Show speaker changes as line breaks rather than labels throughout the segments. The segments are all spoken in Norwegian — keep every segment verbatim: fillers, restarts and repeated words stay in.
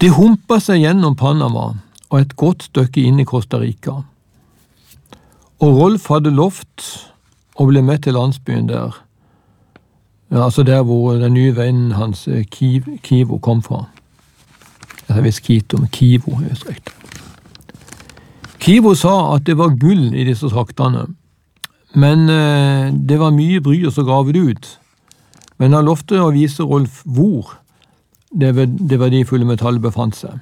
De humpa seg gjennom Panama og et godt stykke inn i Costa Rica. Og Rolf hadde lovt å bli med til landsbyen der, ja, altså der hvor den nye vennen hans, Kiv, Kivo, kom fra. Jeg vet Kito, men Kivo, jeg vet riktig. Kivo sa at det var gull i disse traktene, men eh, det var mye bry å grave det ut. Men han lovte å vise Rolf hvor det, det verdifulle metallet befant seg.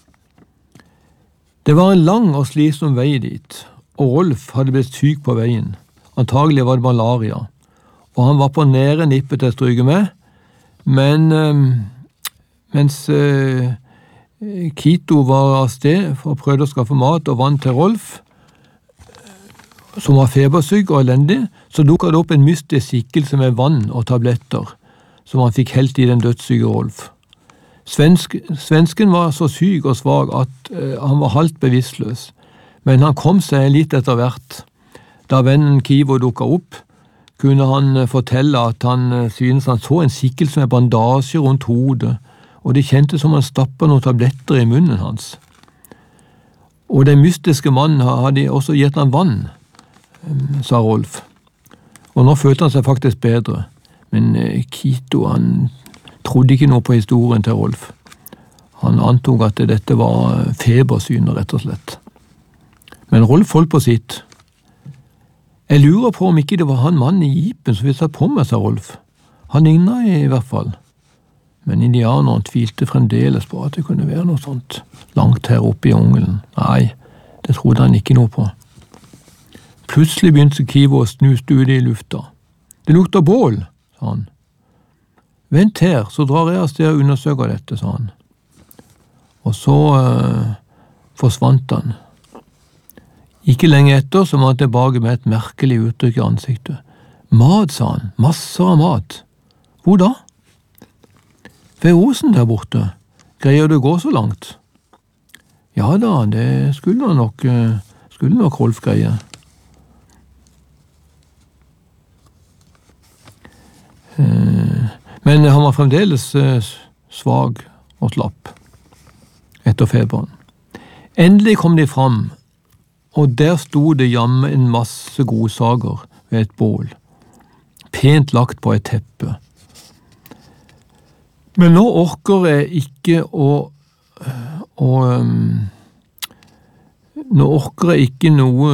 Det var en lang og slitsom vei dit, og Rolf hadde blitt syk på veien. Antagelig var det malaria, og han var på nære nippet til å stryke med, men eh, mens eh, Kito var av sted for å prøve å skaffe mat og vann til Rolf, som var febersyk og elendig, så dukket det opp en mystisk skikkelse med vann og tabletter, som han fikk helt i den dødssyke Rolf. Svensk, svensken var så syk og svag at uh, han var halvt bevisstløs, men han kom seg litt etter hvert. Da vennen Kivo dukket opp, kunne han uh, fortelle at han uh, synes han så en skikkelse med bandasje rundt hodet, og det kjentes som han stappet noen tabletter i munnen hans. Og den mystiske mannen hadde også gitt han vann, sa Rolf. Og nå følte han seg faktisk bedre, men Kito, han trodde ikke noe på historien til Rolf. Han antog at dette var febersyner, rett og slett. Men Rolf holdt på sitt. Jeg lurer på om ikke det var han mannen i jeepen som vi satt på med, sa Rolf. Han lignet i hvert fall. Men indianeren tvilte fremdeles på at det kunne være noe sånt langt her oppe i jungelen. Nei, det trodde han ikke noe på. Plutselig begynte Kivo å snuste ut i lufta. Det lukter bål, sa han. Vent her, så drar jeg av sted og undersøker dette, sa han. Og så uh, forsvant han. Ikke lenge etter så var han tilbake med et merkelig uttrykk i ansiktet. Mat, sa han. Masser av mat. Hvor da? Ved osen der borte. Greier du å gå så langt? Ja da, det skulle nok, uh, skulle nok Rolf greie. Men han var fremdeles svag og slapp etter feberen. Endelig kom de fram, og der sto det jammen en masse godsager ved et bål, pent lagt på et teppe. Men nå orker jeg ikke å, å um, nå orker jeg ikke noe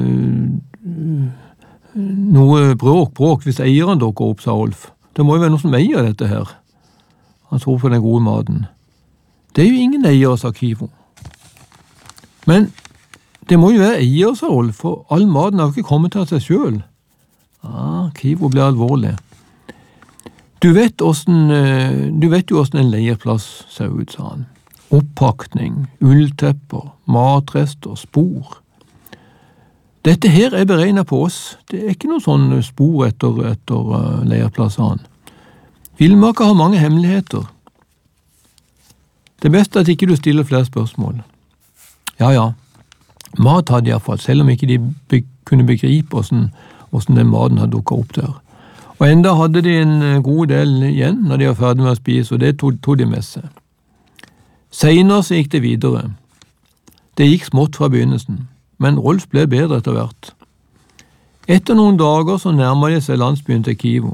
noe bråk, bråk hvis eieren dukker opp, sa Rolf. Det må jo være noe som eier dette her. Han tror på den gode maten. Det er jo ingen eier, sa Kivo. Men det må jo være eier, sa Rolf, for all maten har ikke kommet til seg selv. Ah, Kivo ble alvorlig. Du vet, hvordan, du vet jo hvordan en leieplass ser ut, sa han. Oppakning, ulltepper, matrester, spor. Dette her er beregnet på oss. Det er ikke noen sånn spor etter, etter uh, leirplass, sa han. Villmarka har mange hemmeligheter. Det beste er at ikke du stiller flere spørsmål. Ja, ja. Mat hadde jeg fått, selv om ikke de be kunne begripe hvordan, hvordan den maten hadde dukket opp der. Og enda hadde de en god del igjen når de var ferdig med å spise, og det tog, tog de med seg. Senere så gikk det videre. Det gikk smått fra begynnelsen. Men Rolf ble bedre etter hvert. Etter noen dager så nærmet de seg landsbyen til Kivo.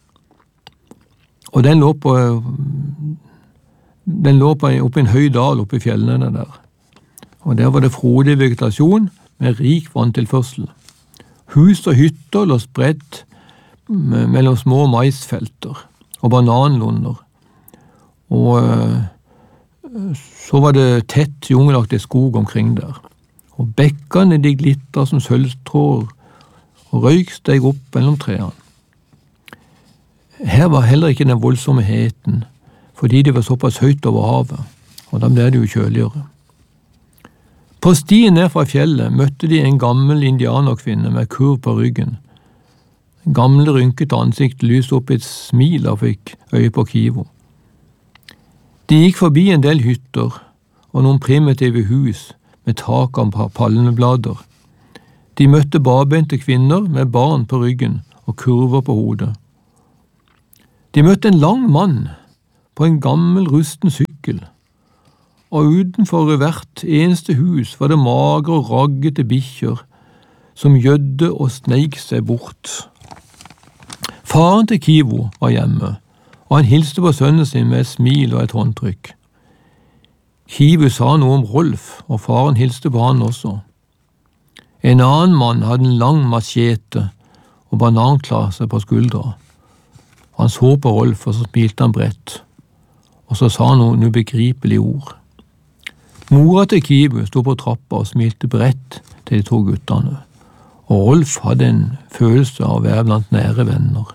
Og den lå på, den lå på oppe i en høy dal oppe i fjellene der. Og der var det frodig vegetasjon med rik vanntilførsel. Hus og hytter lå spredt mellom små maisfelter og bananlunder. Og så var det tett jungelaktig skog omkring der. Og bekkene de glittret som sølvtråder, og røyk steg opp mellom trærne. Her var heller ikke den voldsomme heten, fordi de var såpass høyt over havet, og da ble det jo kjøligere. På stien ned fra fjellet møtte de en gammel indianerkvinne med kurv på ryggen. Gamle rynkete ansikt lyste opp et smil og fikk øye på Kivo. De gikk forbi en del hytter og noen primitive hus, med tak av palmeblader. De møtte barbente kvinner med barn på ryggen og kurver på hodet. De møtte en lang mann på en gammel rusten sykkel, og utenfor hvert eneste hus var det magre og raggete bikkjer som gjødde og sneik seg bort. Faren til Kivo var hjemme, og han hilste på sønnen sin med et smil og et håndtrykk. Kivo sa noe om Rolf, og faren hilste på han også. En annen mann hadde en lang machete og bananklase på skuldra. Han så på Rolf, og så smilte han bredt, og så sa han noen ubegripelige ord. Mora til Kivo sto på trappa og smilte bredt til de to guttene, og Rolf hadde en følelse av å være blant nære venner.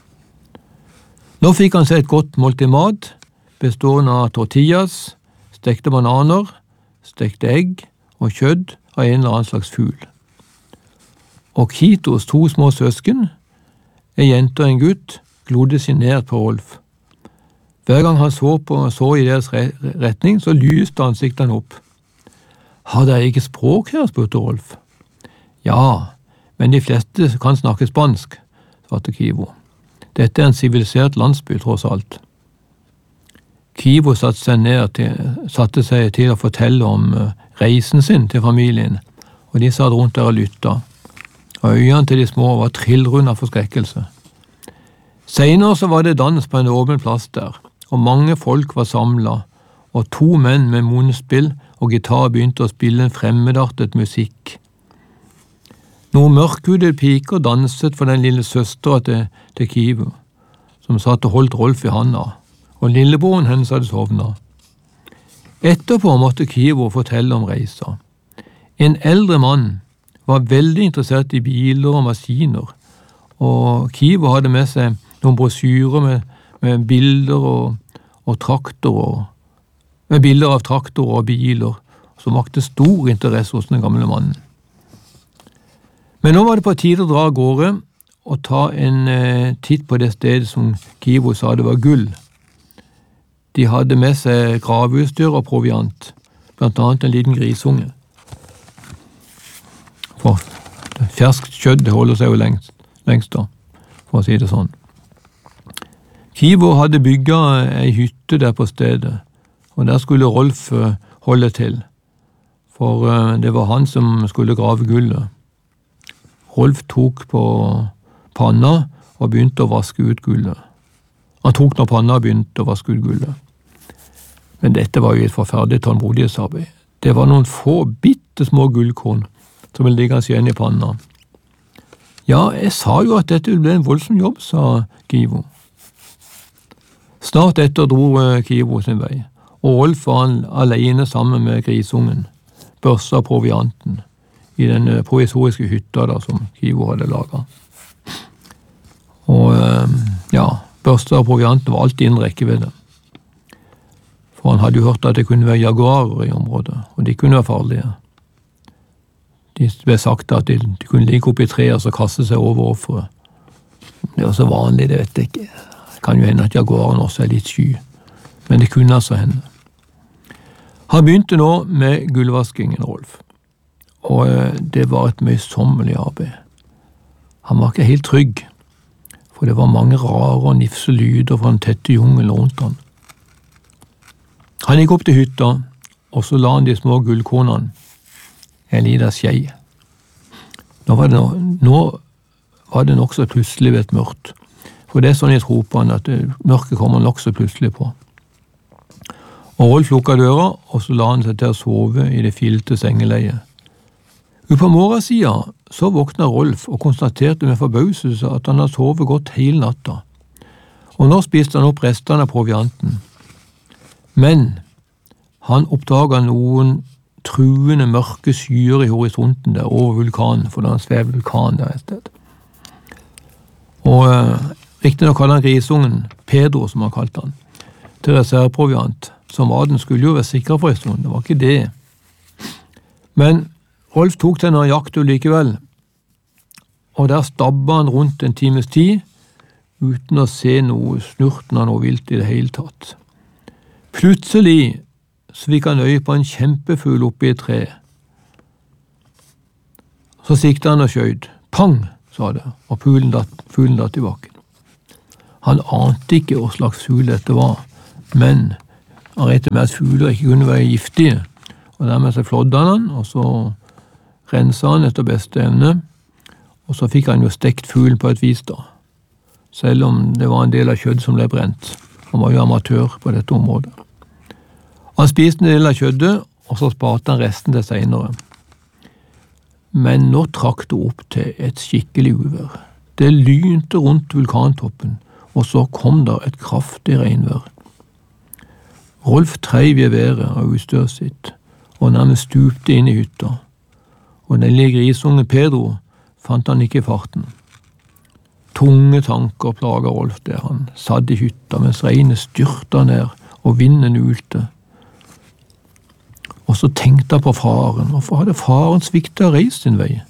Nå fikk han seg et godt måltid mat, bestående av tortillas, stekte bananer, stekte egg og kjøtt av en eller annen slags fugl. Og Kitos to små søsken, en jente og en gutt, glodde sjenert på Rolf. Hver gang han så, på, så i deres retning, så lyste ansiktet han opp. Har dere ikke språk her, spurte Rolf. Ja, men de fleste kan snakke spansk, svarte Kivo. Dette er en sivilisert landsby, tross alt. Kivo satte seg, ned til, satte seg til å fortelle om reisen sin til familien, og de satt rundt der og lyttet, og øynene til de små var trillrunde av forskrekkelse. Senere så var det dans på en åpen plass der, og mange folk var samlet, og to menn med munnspill og gitar begynte å spille en fremmedartet musikk. Noen mørkhudede piker danset for den lille søstera til, til Kivo, som satt og holdt Rolf i handa, og lillebroren hennes hadde sovnet. Etterpå måtte Kivo fortelle om reisa. En eldre mann var veldig interessert i biler og maskiner, og Kivo hadde med seg noen brosjyrer med, med bilder og, og traktorer, med bilder av traktorer og biler, som vakte stor interesse hos den gamle mannen. Men nå var det på tide å dra av gårde og ta en eh, titt på det stedet som Kivo sa det var gull. De hadde med seg graveutstyr og proviant, blant annet en liten grisunge. For ferskt kjøtt holder seg jo lengst, lengst da, for å si det sånn. Kivo hadde bygget ei hytte der på stedet, og der skulle Rolf holde til, for eh, det var han som skulle grave gullet. Rolf tok på panna og begynte å vaske ut gullet. Han tok når panna og begynte å vaske ut gullet. Men dette var jo et forferdelig tålmodighetsarbeid. Det var noen få bitte små gullkorn som ville ligge igjen i panna. Ja, jeg sa jo at dette ble en voldsom jobb, sa Kivo. Snart etter dro Kivo sin vei, og Rolf var alene sammen med grisungen, børsa provianten, i den provisoriske hytta da, som Kivo hadde laget. Og ja, børsta og provianten var alltid innen rekkevidde. For han hadde jo hørt at det kunne være jaguarer i området, og de kunne være farlige. De ble sagt at de, de kunne ligge oppe i treet og så kaste seg over offeret. Det var så vanlig, det vet jeg ikke. Det kan jo hende at jaguaren også er litt sky, men det kunne altså hende. Han begynte nå med gullvaskingen, Rolf. Og det var et møysommelig arbeid. Han var ikke helt trygg, for det var mange rare og nifse lyder fra den tette jungelen rundt han. Han gikk opp til hytta, og så la han de små gullkornene en liten skje. Nå var det, nå var det nok så plutselig ved et mørkt, for det er sånn jeg tror på han, at mørket kommer nok så plutselig på. Og Rolf lukket døra, og så la han seg til å sove i det filte sengeleiet. På morgensiden så våkna Rolf og konstaterte med forbauselse at han hadde sovet godt hele natta. Og nå spiste han opp restene av provianten. Men han oppdaget noen truende mørke skyer i horisonten der over vulkanen, for det var en svev vulkan der et sted. Og eh, riktig nok hadde han grisungen, Pedro som han kalte han, til reserveproviant, så maten skulle jo være sikker for en stund, det var ikke det. Men Rolf tok til en jakt likevel, og der stabbet han rundt en times tid, uten å se noe snurten av noe vilt i det hele tatt. Plutselig så fikk han øye på en kjempefugl oppe i et tre. Så siktet han og skjøt. Pang, sa det, og fuglen datt, fuglen datt i bakken. Han ante ikke hva slags fugl dette var, men Han regnet med at fugler ikke kunne være giftige, og dermed så flådde han han, og så renset han etter beste evne, og så fikk han jo stekt fuglen på et vis da, selv om det var en del av kjøtt som ble brent. Han var jo amatør på dette området. Han spiste en del av kjøttet, og så sparte han resten til senere. Men nå trakk det opp til et skikkelig uvær. Det lynte rundt vulkantoppen, og så kom der et kraftig regnvær. Rolf treiv i været av utstyret sitt, og nærmest stupte inn i hytta, og den lille grisunge Pedro fant han ikke i farten. Tunge tanker plaget Rolf der han satt i hytta mens regnet styrta ned og vinden ulte. Og så tenkte han på faren. Hvorfor hadde faren sviktet og reist sin vei?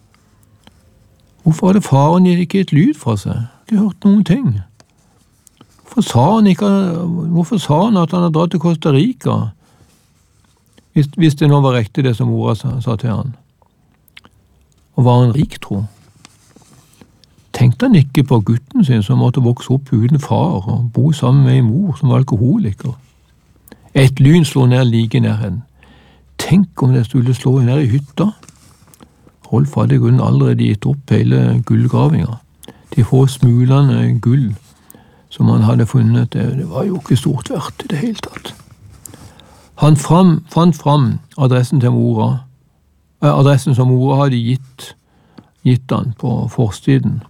Hvorfor hadde faren ikke et lyd fra seg? Ikke hørt noen ting. Hvorfor sa han, ikke, hvorfor sa han at han hadde dratt til Costa Rica? Hvis, hvis det nå var riktig det som mora sa, sa til han. Og var han rik, tro? Tenkte han ikke på gutten sin som måtte vokse opp uten far og bo sammen med en mor som var alkoholiker? Et lyn slo ned like nær henne. Tenk om det skulle slå ned i hytta. Rolf hadde i grunnen allerede gitt opp hele gullgravinga. De få smulene gull som han hadde funnet, det, det var jo ikke stort verdt i det hele tatt. Han fram, fant fram adressen til mora, eh, adressen som mora hadde gitt, gitt han på forsiden.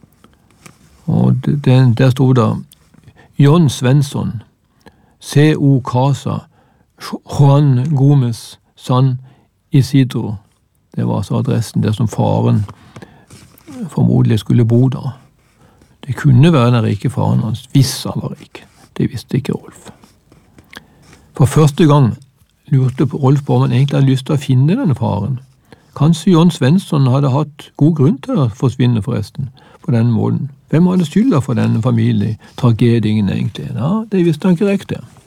Og det, det, der stod det John Svensson, C O Casa, Juan Gomez, San Isidro. Det var altså adressen der som faren formodentlig skulle bo da. Det kunne være den rike faren hans, hvis han var rik. Det visste ikke Rolf. For første gang lurte Rolf på om han egentlig hadde lyst til å finne denne faren. Kanskje John Svensson hadde hatt god grunn til å forsvinne forresten, på denne måten. Hvem hadde skylda for denne familietragedien egentlig? Ja, det visste han ikke riktig.